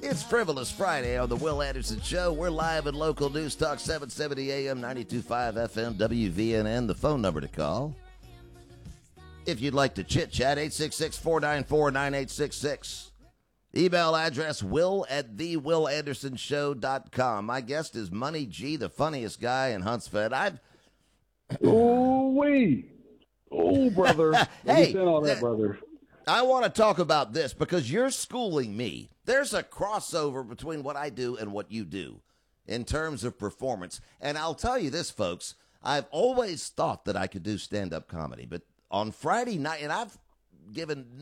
It's Frivolous Friday on the Will Anderson Show. We're live in local news talk, 770 AM, 92.5 FM, WVNN. The phone number to call, if you'd like to chit-chat, 866-494-9866. Email address, will@thewillandersonshow.com. My guest is Money G, the funniest guy in Huntsville. Ooh-wee. Oh, brother. Hey, you said all that, brother. I want to talk about this because you're schooling me. There's a crossover between what I do and what you do in terms of performance. And I'll tell you this, folks, I've always thought that I could do stand-up comedy. But on Friday night, and I've given